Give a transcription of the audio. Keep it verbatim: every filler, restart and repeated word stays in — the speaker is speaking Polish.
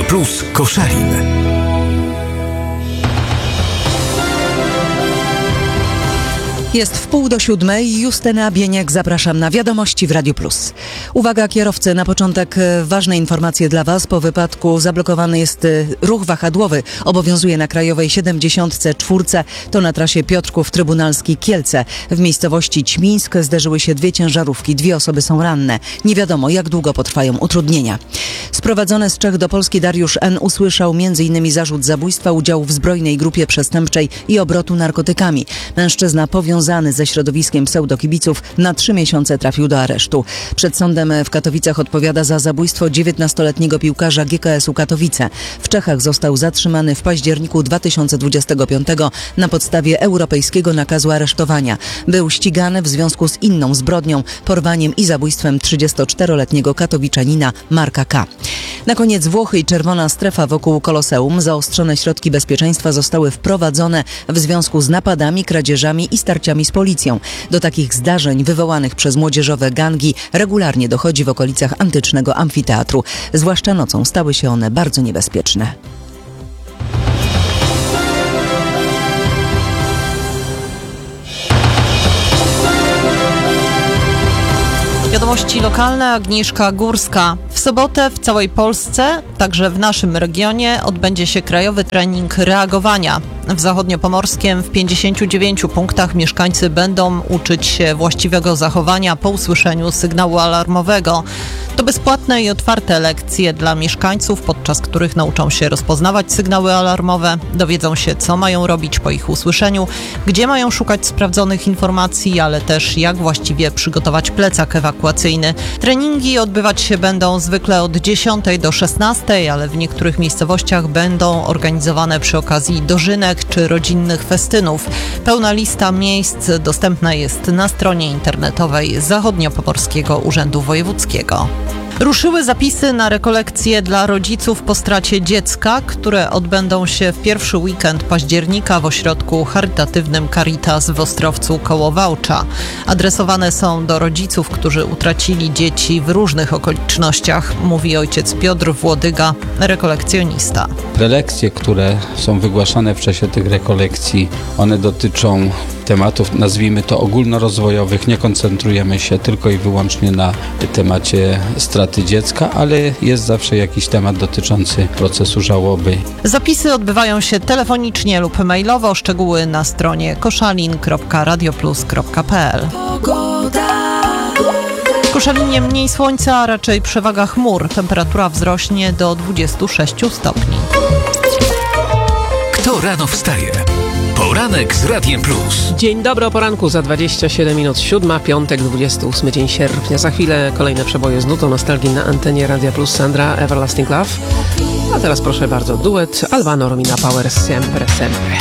Plus Koszalin. Jest w pół do siódmej. Justyna Bieniek, zapraszam na Wiadomości w Radiu Plus. Uwaga kierowcy, na początek ważne informacje dla Was. Po wypadku zablokowany jest ruch wahadłowy. Obowiązuje na Krajowej siedemdziesiąt cztery, to na trasie Piotrków-Trybunalski-Kielce. W miejscowości Ćmińsk zderzyły się dwie ciężarówki. Dwie osoby są ranne. Nie wiadomo, jak długo potrwają utrudnienia. Sprowadzony z Czech do Polski Dariusz N. usłyszał między innymi zarzut zabójstwa, udziału w zbrojnej grupie przestępczej i obrotu narkotykami. Mężczyzna powiązany ze środowiskiem pseudokibiców na trzy miesiące trafił do aresztu. Przed sądem w Katowicach odpowiada za zabójstwo dziewiętnastoletniego piłkarza G K S u Katowice. W Czechach został zatrzymany w październiku dwa tysiące dwudziestego piątego na podstawie europejskiego nakazu aresztowania. Był ścigany w związku z inną zbrodnią, porwaniem i zabójstwem trzydziestoczteroletniego katowiczanina Marka K. Na koniec Włochy i czerwona strefa wokół Koloseum. Zaostrzone środki bezpieczeństwa zostały wprowadzone w związku z napadami, kradzieżami i starciami z policją. Do takich zdarzeń wywołanych przez młodzieżowe gangi regularnie dochodzi w okolicach antycznego amfiteatru. Zwłaszcza nocą stały się one bardzo niebezpieczne. Wiadomości lokalne, Agnieszka Górska. W sobotę w całej Polsce, także w naszym regionie, odbędzie się krajowy trening reagowania. W Zachodniopomorskiem w pięćdziesięciu dziewięciu punktach mieszkańcy będą uczyć się właściwego zachowania po usłyszeniu sygnału alarmowego. To bezpłatne i otwarte lekcje dla mieszkańców, podczas których nauczą się rozpoznawać sygnały alarmowe, dowiedzą się, co mają robić po ich usłyszeniu, gdzie mają szukać sprawdzonych informacji, ale też jak właściwie przygotować plecak ewakuacyjny. Treningi odbywać się będą zwykle od dziesiątej do szesnastej, ale w niektórych miejscowościach będą organizowane przy okazji dożynek czy rodzinnych festynów. Pełna lista miejsc dostępna jest na stronie internetowej Zachodniopomorskiego Urzędu Wojewódzkiego. Ruszyły zapisy na rekolekcje dla rodziców po stracie dziecka, które odbędą się w pierwszy weekend października w ośrodku charytatywnym Caritas w Ostrowcu koło Wałcza. Adresowane są do rodziców, którzy utracili dzieci w różnych okolicznościach, mówi ojciec Piotr Włodyga, rekolekcjonista. Prelekcje, które są wygłaszane w czasie tych rekolekcji, one dotyczą tematów, nazwijmy to ogólnorozwojowych. Nie koncentrujemy się tylko i wyłącznie na temacie straty dziecka, ale jest zawsze jakiś temat dotyczący procesu żałoby. Zapisy odbywają się telefonicznie lub mailowo. Szczegóły na stronie koszalin kropka radioplus kropka p l. W Koszalinie mniej słońca, a raczej przewaga chmur. Temperatura wzrośnie do dwudziestu sześciu stopni. Kto rano wstaje? Poranek z Radiem Plus. Dzień dobry, o poranku za dwadzieścia siedem minut siódma, piątek, dwudziesty ósmy dzień sierpnia. Za chwilę kolejne przeboje z nutą nostalgii na antenie Radia Plus. Sandra, Everlasting Love. A teraz proszę bardzo, duet Albano Romina Power Sempre Sempre.